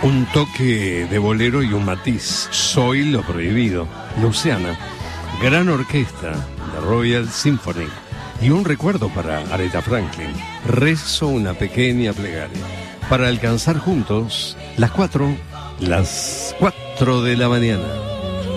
Un toque de bolero y un matiz. Soy lo prohibido. Luciana, gran orquesta de Royal Symphony. Y un recuerdo para Aretha Franklin. Rezo una pequeña plegaria para alcanzar juntos las 4 de la mañana.